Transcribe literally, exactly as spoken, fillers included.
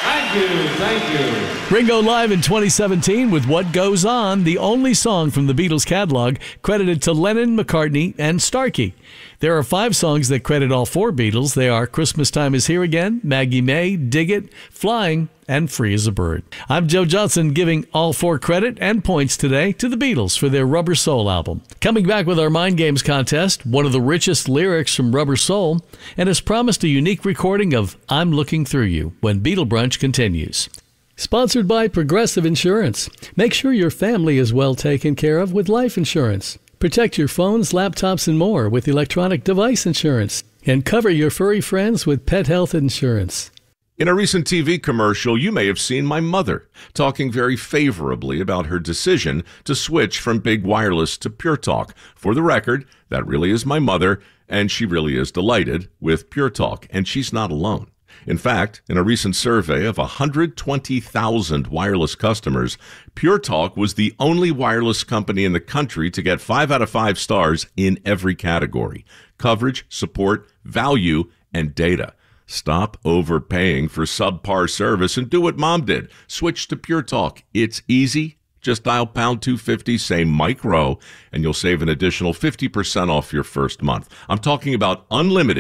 Thank you, thank you. Ringo live in twenty seventeen with What Goes On, the only song from the Beatles catalog credited to Lennon, McCartney, and Starkey. There are five songs that credit all four Beatles. They are Christmas Time Is Here Again, Maggie May, Dig It, Flying, and Free as a Bird. I'm Joe Johnson, giving all four credit and points today to the Beatles for their Rubber Soul album. Coming back with our Mind Games contest, one of the richest lyrics from Rubber Soul, and has promised a unique recording of I'm Looking Through You when Beatle Brunch continues. Sponsored by Progressive Insurance. Make sure your family is well taken care of with life insurance. Protect your phones, laptops, and more with electronic device insurance. And cover your furry friends with pet health insurance. In a recent T V commercial, you may have seen my mother talking very favorably about her decision to switch from big wireless to Pure Talk. For the record, that really is my mother, and she really is delighted with Pure Talk, and she's not alone. In fact, in a recent survey of one hundred twenty thousand wireless customers, Pure Talk was the only wireless company in the country to get five out of five stars in every category: coverage, support, value, and data. Stop overpaying for subpar service and do what Mom did. Switch to Pure Talk. It's easy. Just dial pound two fifty, say Mike Rowe, and you'll save an additional fifty percent off your first month. I'm talking about unlimited